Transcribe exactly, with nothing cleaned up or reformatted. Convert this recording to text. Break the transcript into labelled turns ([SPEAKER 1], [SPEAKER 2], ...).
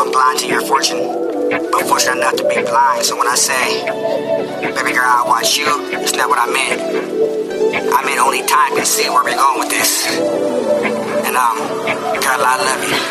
[SPEAKER 1] I'm blind to your fortune, but fortunate enough to be blind. So when I say, baby girl, I want you, it's not what I meant. I meant only time can see where we're going with this. And um, girl, I love you.